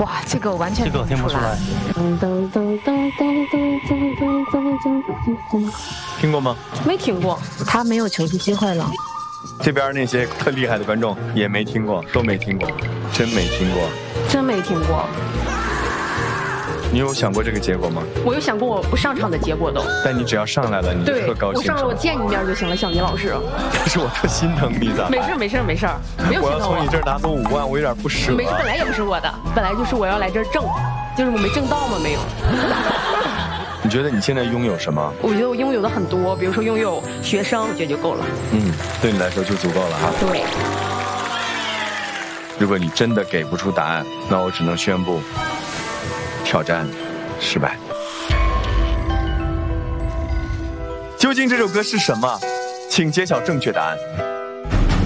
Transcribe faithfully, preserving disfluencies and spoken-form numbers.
哇，这个完全这个我听不出来。 听过吗？ 没听过， 他没有求助机会了。 这边那些特厉害的观众也没听过，都没听过，真没听过， 真没听过。 你有想过这个结果吗？ 我有想过我不上场的结果都。 但你只要上来了，你就对特高兴。 我上来我见你面就行了，小倪老师。 但是我特心疼你的。 没事没事没事，不用心疼我要从你这儿拿走五万，我有点不舍。 没事，本来也不是我的，本来就是我要来这儿挣，就是我没挣到嘛，没有。 你觉得你现在拥有什么？ 我觉得我拥有的很多，比如说拥有学生，我觉得就够了。 嗯，对你来说就足够了哈。 对。 如果你真的给不出答案，那我只能宣布挑战失败。究竟这首歌是什么？请揭晓正确答案。